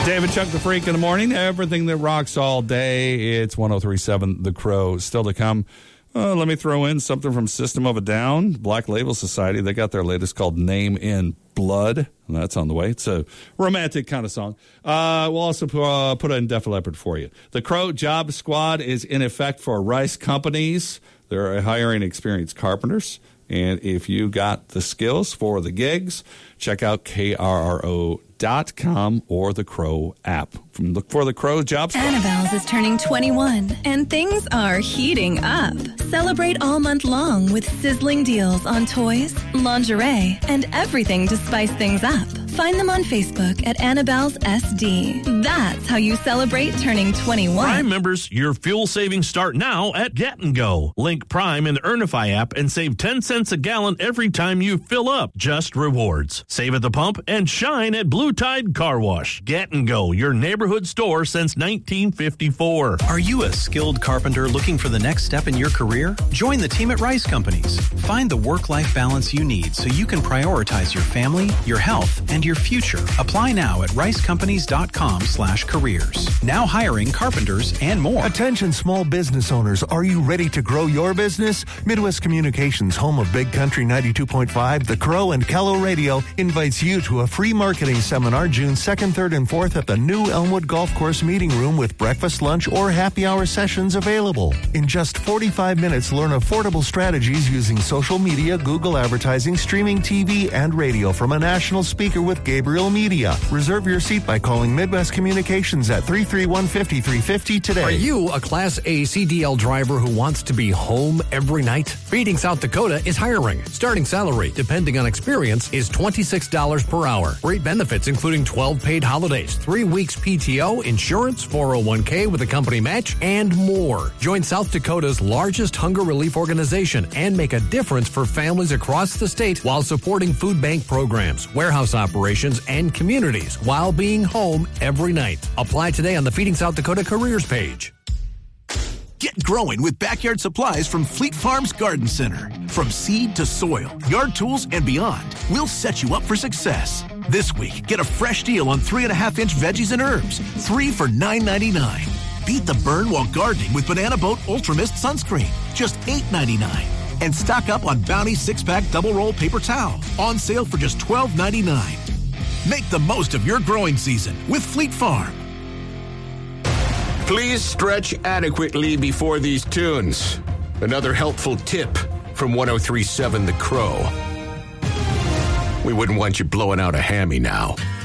David Chuck the Freak in the morning. Everything that rocks all day. It's 103.7 The Crow. Still to come. Let me throw in something from System of a Down, Black Label Society. They got their latest called Name in Blood, and that's on the way. It's a romantic kind of song. We'll also put in Def Leppard for you. The Crow Job Squad is in effect for Rice Companies. They're hiring experienced carpenters. And if you got the skills for the gigs, check out KRRO.com or the Crow app. Look for the Crow Job Squad. Annabelle's is turning 21, and things are heating up. Celebrate all month long with sizzling deals on toys, lingerie, and everything to spice things up. Find them on Facebook at Annabelle's SD. That's how you celebrate turning 21. Prime members, your fuel savings start now at Get & Go. Link Prime in the Earnify app and save 10 cents a gallon every time you fill up. Just rewards. Save at the pump and shine at Blue Tide Car Wash. Get & Go, your neighborhood store since 1954. Are you a skilled carpenter looking for the next step in your career? Join the team at Rice Companies. Find the work-life balance you need so you can prioritize your family, your health, and your future. Apply now at ricecompanies.com/careers. Now hiring carpenters and more. Attention small business owners. Are you ready to grow your business? Midwest Communications, home of Big Country 92.5, The Crow, and Kello Radio, invites you to a free marketing seminar June 2nd, 3rd, and 4th at the new Elmwood Golf Course Meeting Room with breakfast, lunch, or happy hour sessions available. In just 45 minutes, learn affordable strategies using social media, Google advertising, streaming TV, and radio from a national speaker with Gabriel Media. Reserve your seat by calling Midwest Communications at 331-5350 today. Are you a Class A CDL driver who wants to be home every night? Feeding South Dakota is hiring. Starting salary, depending on experience, is $26 per hour. Great benefits including 12 paid holidays, 3 weeks PTO, insurance, 401k with a company match, and more. Join South Dakota's largest hunger relief organization and make a difference for families across the state while supporting food bank programs, warehouse operations, and communities while being home every night. Apply today on the Feeding South Dakota careers page. Get growing with backyard supplies from Fleet Farm's Garden Center. From seed to soil, yard tools, and beyond, we'll set you up for success. This week, get a fresh deal on 3.5-inch veggies and herbs, 3 for $9.99. Beat the burn while gardening with Banana Boat Ultra Mist Sunscreen, just $8.99. And stock up on Bounty 6-pack double roll paper towel, on sale for just $12.99. Make the most of your growing season with Fleet Farm. Please stretch adequately before these tunes. Another helpful tip from 103.7 The Crow. We wouldn't want you blowing out a hammy now.